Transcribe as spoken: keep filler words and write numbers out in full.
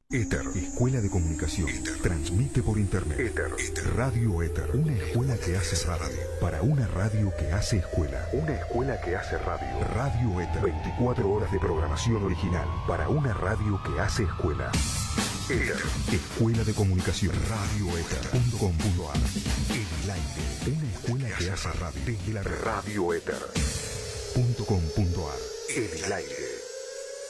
Éter, Escuela de Comunicación. Éter. Transmite por internet. Éter. Éter. Radio Éter. Una escuela que hace radio. Para una radio que hace escuela. Una escuela que hace radio. Radio Éter. veinticuatro horas de programación original. Para una radio que hace escuela. Éter. Escuela de Comunicación. Radio Éter punto com punto ar. En el aire. Una escuela que hace radio. Desde la radio Éter punto com punto ar. En el aire.